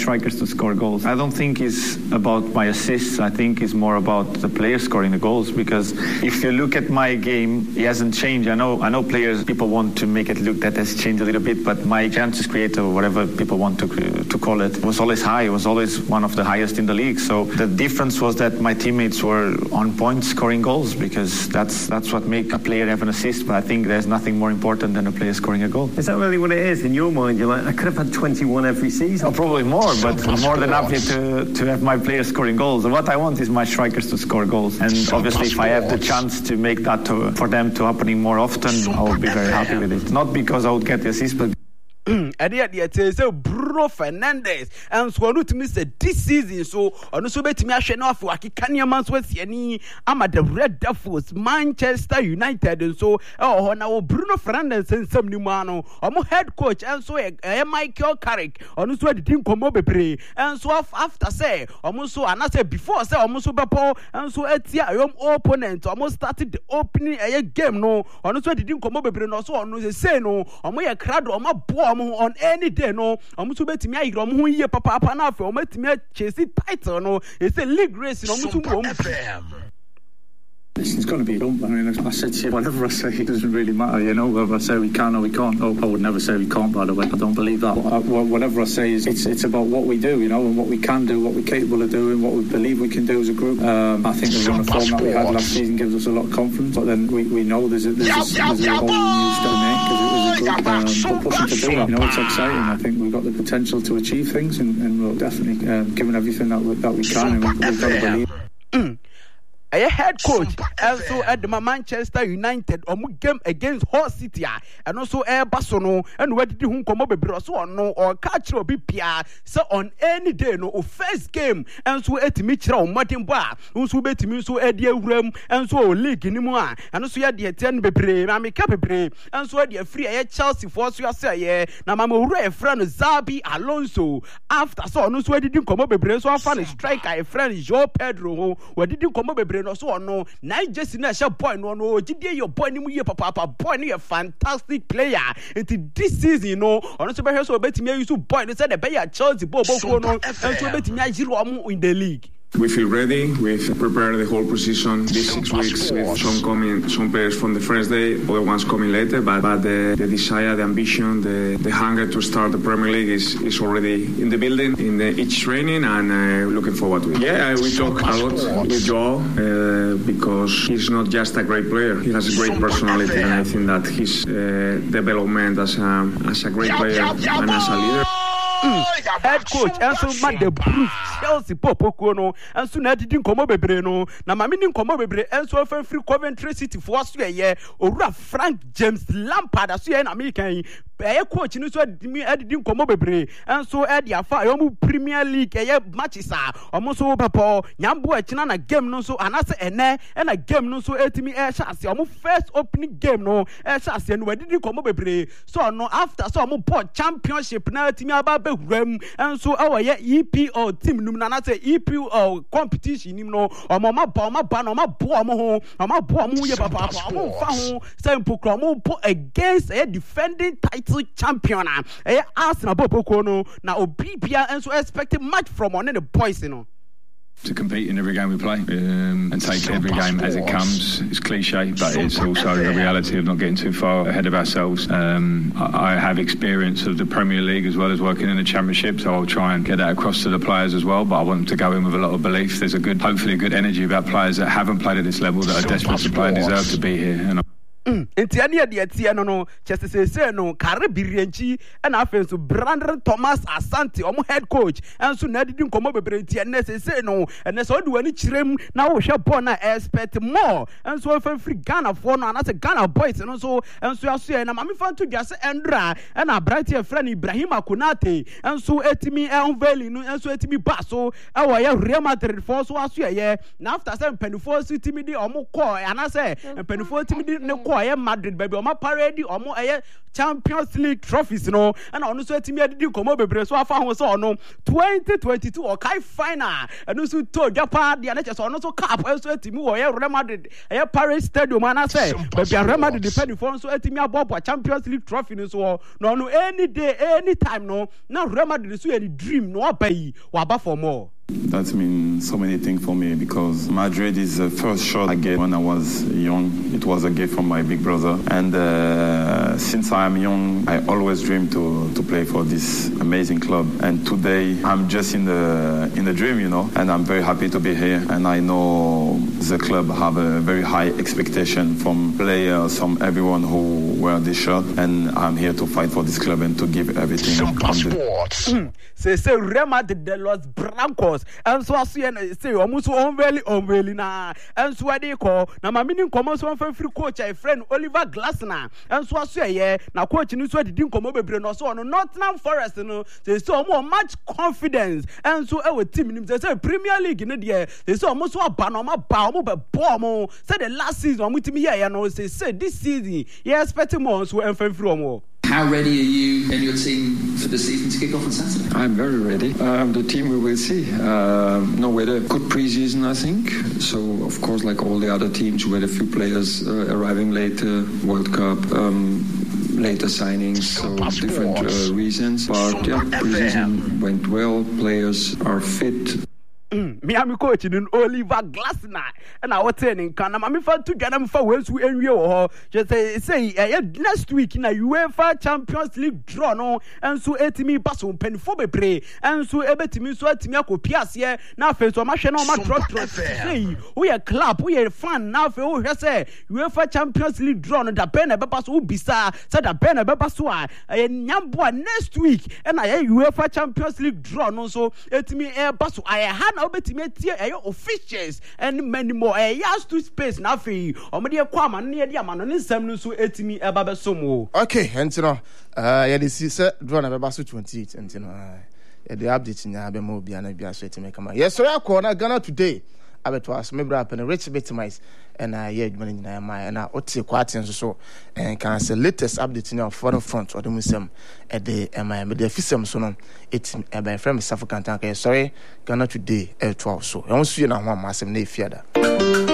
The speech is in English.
strikers to score goals. I don't think it's about my assists. I think it's more about the players scoring the goals, because if you look at my game, it hasn't changed. I know players, people want to make it look that has changed a little bit, but my chances created, or whatever people want to call it, was always high. It was always one of the highest in the league. So the difference was that my teammates were on point scoring goals, because that's what makes a player have an assist. But I think there's nothing more important than a player scoring a goal. Is that really what it is? In your mind, you're like, I could have had 21 every season. Oh, probably more, but more than happy to have my players scoring goals. What I want is my strikers to score goals. And obviously, if I have the chance to make that for them to happening more often, I will be very happy with it. Not because I would get the assist, but so Bruno Fernandes and so on to miss this season. So on so bet me ahwe na afu akikania man so asiani ama the Red Devils Manchester United. And so na Bruno Fernandes nsam ni mu ano omo head coach and so Michael Carrick on so the team komo bebre and so after say omo so anase before say omo so bepo and so etia ayom opponent omo started the opening game no on so the team komo bebre no so on say no omo ye crowd omo bo on any day no omusu betimi ayiro mo yiye papa na afa ometimi chase title no it's a league race no omusu mo. It's going to be done. I mean, I said to you, whatever I say, it doesn't really matter, you know, whether I say we can or we can't. Oh, I would never say we can't, by the way. I don't believe that. Whatever I say, it's about what we do, you know, and what we can do, what we're capable of doing, what we believe we can do as a group. I think the run of form that we had last season gives us a lot of confidence, but then we know there's a whole new step in because it was a group, but pushing to do that, you know, it's exciting. I think we've got the potential to achieve things, and we'll definitely, given everything that we can, and we've got to believe. A head coach also at the Manchester United game against Hull City and also Barcelona and where did you come up so no or catch or BPR so on any day no first game and so at Mitchell Martin Bar who bet me so at the room and so league in more and also at the 10 bebre I make up a and so at the free Chelsea for so say na mama friend Zabi Alonso after so no so did you come up so I found a striker a friend Joe Pedro where did you come up no so no na just na sha boy no gide your boy ni mu ye papa boy ni a fantastic player into this season no ono so be so betimi use boy no say the be ya Chelsea bo no and so betimi ajiro am in the league. We feel ready. We've prepared the whole position these 6 weeks with some players from the first day, other ones coming later, but the desire, the ambition, the hunger to start the Premier League is already in the building, in each training, and looking forward to it. Yeah, we talk a lot with Joao because he's not just a great player, he has a great personality, and I think that his development as a great player and as a leader. Head coach and so mad the Bruce Chelsea Popo no and so na didn't come bebre no na mama didn't come bebre and so free Coventry City for so ye owura Frank James Lampard so ye na American coach no so didn't come bebre and so e dia fa yo Premier League matches omo so Papa nyambo e china na game no so anase ene na game no so etimi e chance omo first opening game no e chance no we didn't come bebre so no after so omo port championship na etimi aba and so our EPL team num na say EPL competition nim no omo ma bo mo ye papa omo fa ho say mpokro omo po against a defending title champion Arsenal Bopoko no na obibia and so expecting much from on the boys you know. To compete in every game we play and take every game as it comes. It's cliche, but it's also the reality of not getting too far ahead of ourselves. I have experience of the Premier League as well as working in the Championship, so I'll try and get that across to the players as well, but I want them to go in with a lot of belief. There's hopefully a good energy about players that haven't played at this level, that are desperate to play and deserve to be here. And Entiania de Tia no Chester say no Caribbeanchi and after Brandon Thomas Asante head coach and so na didn't come up with say no and so do any chirem now we shall bona expect more and so free Ghana for no and as a Ghana boys and so I say and I'm fan to just Endra and a bright friend Ibrahima Konate and so etimi unveiling and so etimi baso our Real Madrid for so as now after 7 24 city me omo call and I say 24 timidi ne call Madrid baby o ma parade o mo Champions League trophies no and ono so etimi adidi komo bebre so afa ho so ono 2022 o kai final and so to Japan dia na so ono so cup so etimi wo Real Madrid Paris Stadium ana say baby Real Madrid depend for so etimi abobo Champions League trophy no so no any day any time no na Real Madrid so any dream no abai wa ba for more. That means so many things for me because Madrid is the first shot I get when I was young. It was a gift from my big brother. And since I am young, I always dreamed to play for this amazing club. And today I'm just in the dream, you know, and I'm very happy to be here. And I know the club have a very high expectation from players, from everyone who wear this shirt. And I'm here to fight for this club and to give everything. Say Real Madrid de los Blancos. And so I see and say almost unveiling na and so I dey call na my meaning come so one free coach a friend Oliver Glasner and so I say na coach ni so didn't come bebre no so no Nottingham Forest no say so more much confidence and so our team nim say Premier League no there say so almost so aba no ma ba mo be ball mo say the last season mo team here no say this season you expect more so and free more. How ready are you and your team for the season to kick off on Saturday? I'm very ready. The team we will see. No, we had a good preseason, I think. So, of course, like all the other teams, we had a few players arriving later, World Cup, later signings, so different reasons. But yeah, preseason went well. Players are fit. Miami coach in Oliver Glasner and our training can I'm to get them for Wales we envy just say next week in a UEFA Champions League draw no and so etimi pass on pen for be and so ebetimi so etimi akopias here na fe so ma hwe no ma draw say we a club we a fan na fe o hwe say UEFA Champions League draw no da ben e be pass o bisa say da ben e be pass o nyambo next week and I UEFA Champions League draw no so etimi e pass o I had officials and many more has to space na fe omede kwama ne de amano ne nsam no so etimi eba be somo. Okay, and you know yeah this is draw na be so 28 and you know yeah the update nya be mo bia na bia so etimi kama yes so yakọ na Ghana today abeto as me bra pen rich bitmice and yeah adwuma nyina ma and ote kwate so and can say latest update in foreign front or the musem at the me the fisem so no it by friend South African tank sorry Ghana today 12 so e won su na ho amasem na efiada.